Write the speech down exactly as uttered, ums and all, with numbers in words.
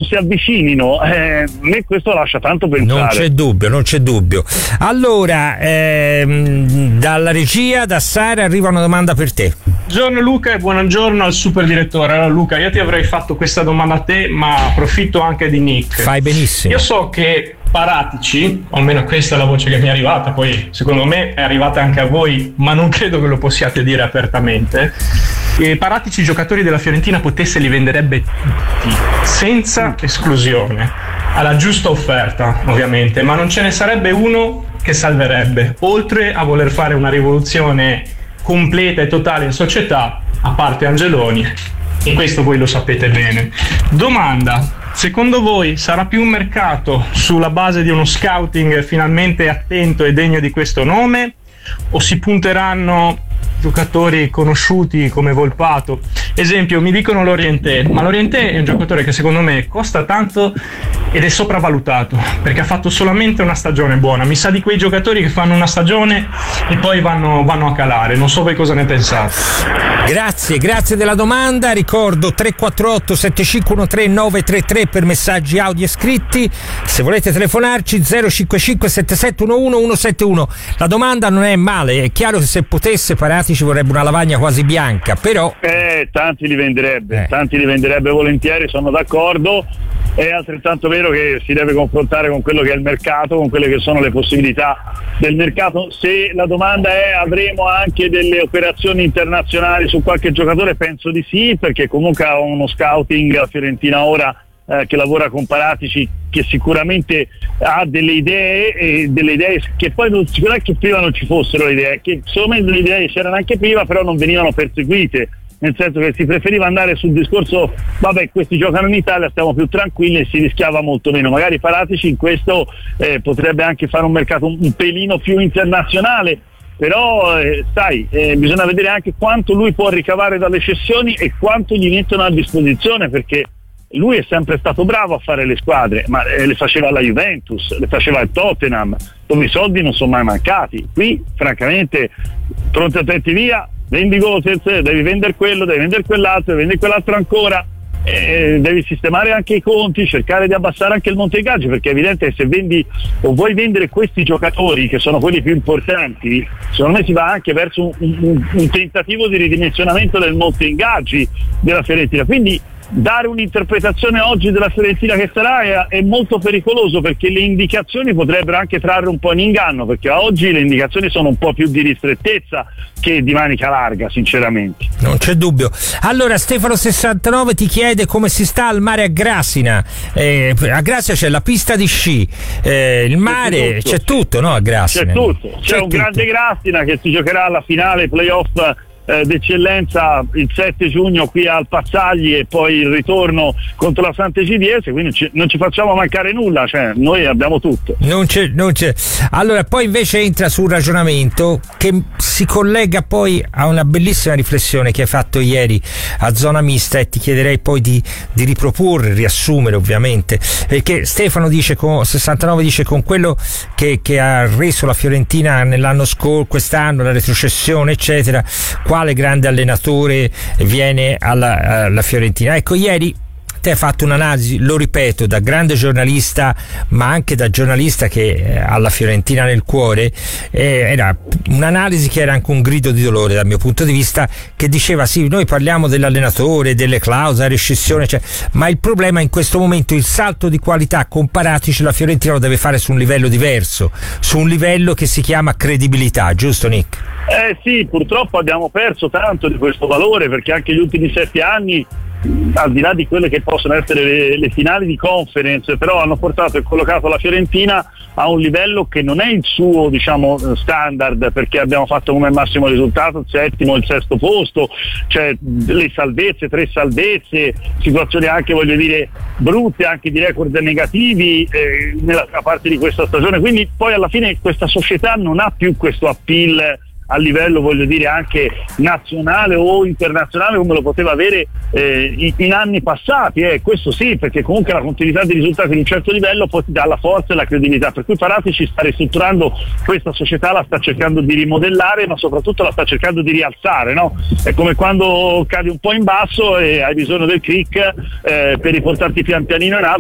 si avvicinino, eh, a me questo lascia tanto pensare. Non c'è dubbio, non c'è dubbio. Allora, ehm, dalla regia, da Sara, arriva una domanda per te. Buongiorno Luca e buongiorno al super direttore. Allora Luca, io ti avrei fatto questa domanda a te, ma approfitto anche di Nick. Fai benissimo. Io so che Paratici, o almeno questa è la voce che mi è arrivata, poi secondo me è arrivata anche a voi, ma non credo che lo possiate dire apertamente, che Paratici i giocatori della Fiorentina potesse li venderebbe tutti, senza esclusione, alla giusta offerta ovviamente, ma non ce ne sarebbe uno che salverebbe, oltre a voler fare una rivoluzione completa e totale in società, a parte Angeloni, e questo voi lo sapete bene. Domanda: secondo voi sarà più un mercato sulla base di uno scouting finalmente attento e degno di questo nome, o si punteranno giocatori conosciuti come Volpato? Esempio, mi dicono Lorientè, ma Lorientè è un giocatore che secondo me costa tanto ed è sopravvalutato, perché ha fatto solamente una stagione buona. Mi sa di quei giocatori che fanno una stagione e poi vanno, vanno a calare. Non so voi cosa ne pensate. Grazie, grazie della domanda. Ricordo tre quattro otto sette cinque uno tre nove tre tre per messaggi audio e scritti. Se volete telefonarci zero cinque cinque sette sette uno uno uno sette uno. La domanda non è male, è chiaro che se potesse Paratici vorrebbe una lavagna quasi bianca, però eh, tanti li venderebbe, eh. tanti li venderebbe volentieri, sono d'accordo. È altrettanto vero che si deve confrontare con quello che è il mercato, con quelle che sono le possibilità del mercato. Se la domanda è avremo anche delle operazioni internazionali su qualche giocatore, penso di sì, perché comunque ha uno scouting a Fiorentina ora eh, che lavora con Paratici, che sicuramente ha delle idee, e delle idee che poi non, sicuramente che prima non ci fossero le idee, che secondo me le idee c'erano anche prima, però non venivano perseguite, nel senso che si preferiva andare sul discorso vabbè, questi giocano in Italia, stiamo più tranquilli, e si rischiava molto meno. Magari Paratici in questo eh, potrebbe anche fare un mercato un, un pelino più internazionale, però eh, sai, eh, bisogna vedere anche quanto lui può ricavare dalle cessioni e quanto gli mettono a disposizione, perché lui è sempre stato bravo a fare le squadre, ma eh, le faceva alla Juventus, le faceva al Tottenham, dove i soldi non sono mai mancati. Qui francamente pronti attenti via, vendi Gosens, devi vendere quello, devi vendere quell'altro, devi vendere quell'altro ancora, eh, devi sistemare anche i conti, cercare di abbassare anche il monte ingaggi, perché è evidente che se vendi o vuoi vendere questi giocatori che sono quelli più importanti, secondo me si va anche verso un, un, un tentativo di ridimensionamento del monte ingaggi della Fiorentina. Quindi dare un'interpretazione oggi della Fiorentina che sarà è, è molto pericoloso, perché le indicazioni potrebbero anche trarre un po' in inganno, perché oggi le indicazioni sono un po' più di ristrettezza che di manica larga, sinceramente. Non c'è dubbio. Allora Stefano sessantanove ti chiede come si sta al mare a Grasina. Eh, a Grasina c'è la pista di sci, eh, il mare, c'è tutto, c'è tutto, no? A Grasina c'è tutto, c'è, c'è un tutto. Grande Grasina che si giocherà alla finale playoff eh, d'eccellenza il sette giugno qui al Pazzagli, e poi il ritorno contro la Sant'Egidiese, quindi ci, non ci facciamo mancare nulla, cioè noi abbiamo tutto. Non c'è, non c'è. Allora poi invece entra sul ragionamento che si collega poi a una bellissima riflessione che hai fatto ieri a Zona Mista, e ti chiederei poi di, di riproporre, riassumere ovviamente, perché Stefano dice con, sessantanove dice con quello che, che ha reso la Fiorentina nell'anno scorso, quest'anno, la retrocessione eccetera, quale grande allenatore viene alla, alla Fiorentina. Ecco, ieri te hai fatto un'analisi, lo ripeto, da grande giornalista, ma anche da giornalista che ha la Fiorentina nel cuore, eh, era un'analisi che era anche un grido di dolore dal mio punto di vista, che diceva sì, noi parliamo dell'allenatore, delle clausole, rescissione, cioè, ma il problema in questo momento, il salto di qualità con Paratici, la Fiorentina lo deve fare su un livello diverso, su un livello che si chiama credibilità, giusto Nick? Eh sì, purtroppo abbiamo perso tanto di questo valore, perché anche gli ultimi sette anni, al di là di quelle che possono essere le, le finali di conference, però hanno portato e collocato la Fiorentina a un livello che non è il suo, diciamo, standard, perché abbiamo fatto come massimo risultato il settimo, il sesto posto, cioè le salvezze, tre salvezze, situazioni anche, voglio dire, brutte, anche di record negativi eh, nella parte di questa stagione. Quindi poi alla fine questa società non ha più questo appeal a livello, voglio dire, anche nazionale o internazionale come lo poteva avere eh, in, in anni passati, eh. Questo sì, perché comunque la continuità di risultati di un certo livello poi ti dà la forza e la credibilità, per cui Paratici sta ristrutturando questa società, la sta cercando di rimodellare, ma soprattutto la sta cercando di rialzare, no? È come quando cadi un po' in basso e hai bisogno del click eh, per riportarti pian pianino in alto.